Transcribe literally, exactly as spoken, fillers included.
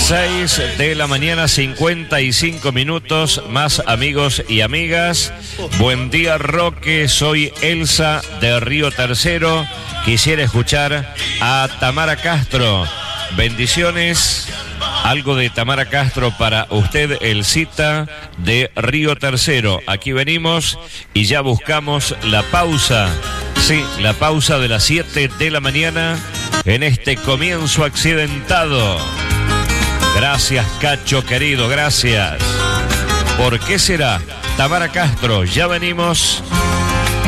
seis de la mañana, cincuenta y cinco minutos, más amigos y amigas. Buen día, Roque, soy Elsa de Río Tercero. Quisiera escuchar a Tamara Castro. Bendiciones. Algo de Tamara Castro para usted, Elcita de Río Tercero. Aquí venimos y ya buscamos la pausa. Sí, la pausa de las siete de la mañana en este comienzo accidentado. Gracias, Cacho querido, gracias. ¿Por qué será? Tamara Castro, ya venimos.